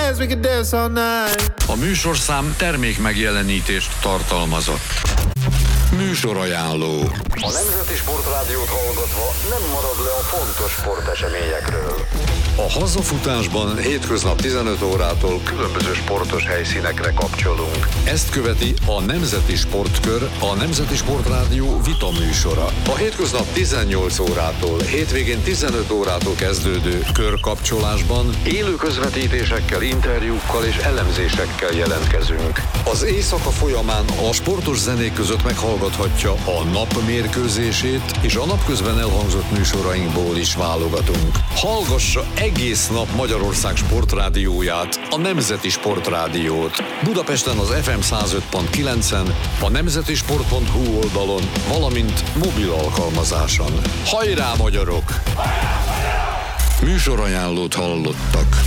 dance, we can dance all night. A műsorszám termék megjelenítést tartalmazott. Műsorajánló. A Nemzeti Sportrádiót hallgatva nem marad le a fontos sporteseményekről. A hazafutásban hétköznap 15 órától különböző sportos helyszínekre kapcsolunk. Ezt követi a Nemzeti Sportkör, a Nemzeti Sportrádió vita műsora. A hétköznap 18 órától, hétvégén 15 órától kezdődő körkapcsolásban élő közvetítésekkel, interjúkkal és elemzésekkel jelentkezünk. Az éjszaka folyamán a sportos zenék között meghallgathatja a nap mérkőzését, és a napközben elhangzott műsorainkból is válogatunk. Hallgassa egész nap Magyarország sportrádióját, a Nemzeti Sportrádiót. Budapesten az FM 105.9-en, a nemzetisport.hu oldalon, valamint mobil alkalmazáson. Hajrá, magyarok! Műsorajánlót hallottak.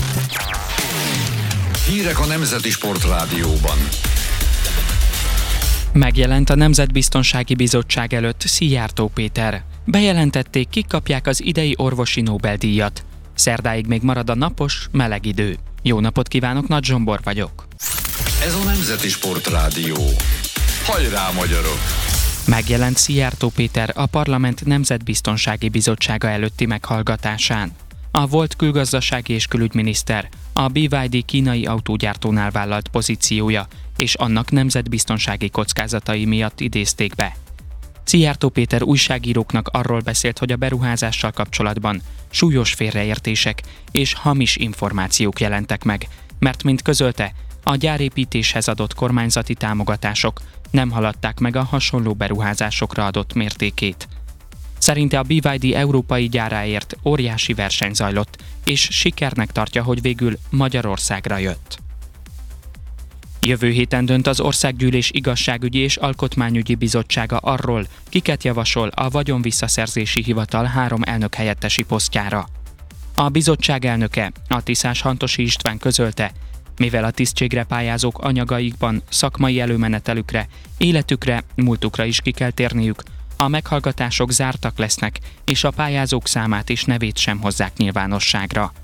Hírek a Nemzeti Sportrádióban. Megjelent a Nemzetbiztonsági Bizottság előtt Szijjártó Péter. Bejelentették, kik kapják az idei orvosi Nobel-díjat. Szerdáig még marad a napos, meleg idő. Jó napot kívánok, Nagy Zsombor vagyok. Ez a Nemzeti Sportrádió. Hajrá, magyarok! Megjelent Szijjártó Péter a Parlament Nemzetbiztonsági Bizottsága előtti meghallgatásán. A volt külgazdasági és külügyminiszter a BYD kínai autógyártónál vállalt pozíciója és annak nemzetbiztonsági kockázatai miatt idézték be. Szijjártó Péter újságíróknak arról beszélt, hogy a beruházással kapcsolatban súlyos félreértések és hamis információk jelentek meg, mert mint közölte, a gyárépítéshez adott kormányzati támogatások nem haladták meg a hasonló beruházásokra adott mértékét. Szerinte a BYD európai gyáráért óriási verseny zajlott, és sikernek tartja, hogy végül Magyarországra jött. Jövő héten dönt az Országgyűlés Igazságügyi és Alkotmányügyi Bizottsága arról, kiket javasol a Vagyonvisszaszerzési Hivatal 3 elnökhelyettesi posztjára. A bizottság elnöke, a Tiszás Hantosi István közölte, mivel a tisztségre pályázók anyagaikban szakmai előmenetelükre, életükre, múltukra is ki kell térniük, a meghallgatások zártak lesznek, és a pályázók számát és nevét sem hozzák nyilvánosságra.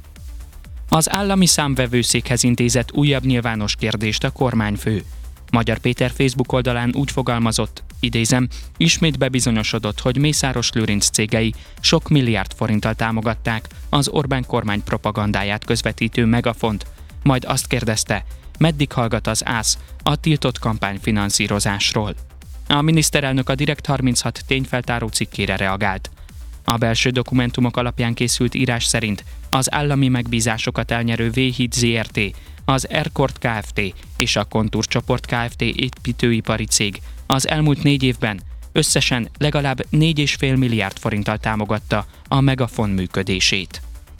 Az állami számvevőszékhez intézett újabb nyilvános kérdést a kormányfő. Magyar Péter Facebook oldalán úgy fogalmazott, idézem, ismét bebizonyosodott, hogy Mészáros Lőrinc cégei sok milliárd forinttal támogatták az Orbán kormány propagandáját közvetítő Megafont, majd azt kérdezte, meddig hallgat az ÁSZ a tiltott kampányfinanszírozásról. A miniszterelnök a Direkt 36 tényfeltáró cikkére reagált. A belső dokumentumok alapján készült írás szerint az állami megbízásokat elnyerő V-Híd Zrt., az Erkort Kft. És a Kontur Csoport Kft. Építőipari cég az elmúlt 4 évben összesen legalább 4,5 milliárd forinttal támogatta a Megafon működését.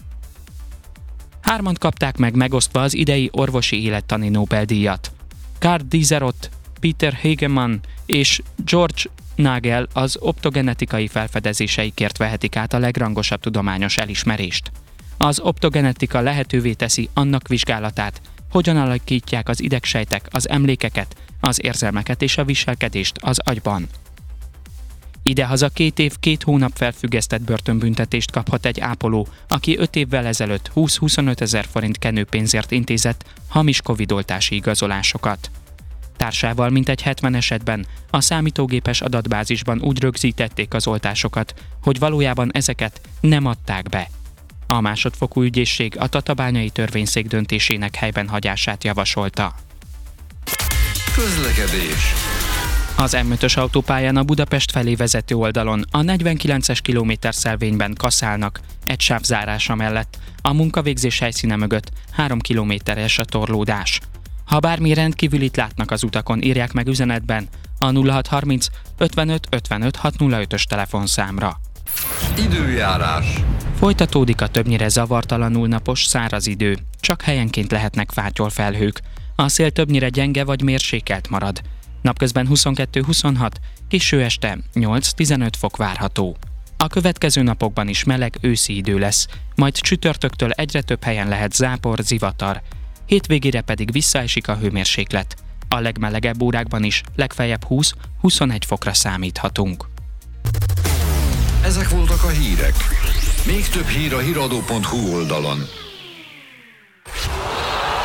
3 kapták meg megosztva az idei orvosi élettani Nobel-díjat. Karl Dizerot, Peter Hegemann és George Nagel az optogenetikai felfedezéseikért vehetik át a legrangosabb tudományos elismerést. Az optogenetika lehetővé teszi annak vizsgálatát, hogyan alakítják az idegsejtek az emlékeket, az érzelmeket és a viselkedést az agyban. Idehaza 2 év 2 hónap felfüggesztett börtönbüntetést kaphat egy ápoló, aki 5 évvel ezelőtt 20-25 ezer forint kenőpénzért intézett hamis covidoltási igazolásokat. Társával mintegy 70 esetben a számítógépes adatbázisban úgy rögzítették az oltásokat, hogy valójában ezeket nem adták be. A másodfokú ügyészség a tatabányai törvényszék döntésének helyben hagyását javasolta. Közlekedés. Az M5-ös autópályán a Budapest felé vezető oldalon a 49-es kilométerszelvényben kaszálnak egy sáv zárása mellett, a munkavégzés helyszíne mögött 3 kilométeres a torlódás. Ha bármi rendkívülit látnak az utakon, írják meg üzenetben a 0630 55 55 605-ös telefonszámra. Időjárás. Folytatódik a többnyire zavartalanul napos, száraz idő, csak helyenként lehetnek fátyolfelhők. A szél többnyire gyenge vagy mérsékelt marad. Napközben 22-26, késő este 8-15 fok várható. A következő napokban is meleg őszi idő lesz, majd csütörtöktől egyre több helyen lehet zápor, zivatar. Hétvégére pedig visszaesik a hőmérséklet. A legmelegebb órákban is legfeljebb 20-21 fokra számíthatunk. Ezek voltak a hírek. Még több hír a hiradó.hu oldalon.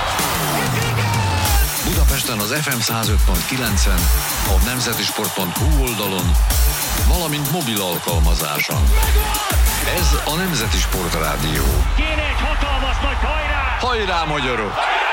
Budapesten az FM 105.9-en, a nemzetisport.hu oldalon, valamint mobil alkalmazáson. Ez a Nemzeti Sport Rádió. Kéne egy hatalmas nagy hajrá! Hajrá, magyarok!